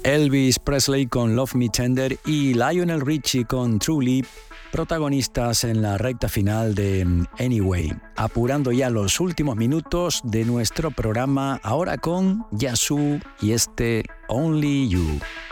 Elvis Presley con Love Me Tender y Lionel Richie con Truly, protagonistas en la recta final de Anyway, apurando ya los últimos minutos de nuestro programa, ahora con Yazoo y este Only You.